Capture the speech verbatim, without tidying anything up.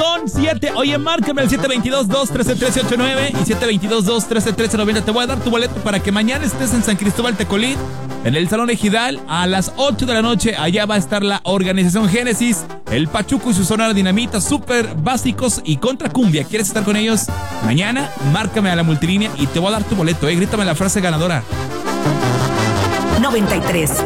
Con siete, oye, márcame el siete dos dos, dos uno tres, uno tres ocho nueve y siete dos dos, dos uno tres, uno tres nueve cero. Te voy a dar tu boleto para que mañana estés en San Cristóbal Tecolín, en el Salón Ejidal, a las ocho de la noche. Allá va a estar la organización Génesis, el Pachuco y su Sonora Dinamita, súper básicos y contra cumbia. ¿Quieres estar con ellos? Mañana, márcame a la multilínea y te voy a dar tu boleto, eh. Grítame la frase ganadora. noventa y tres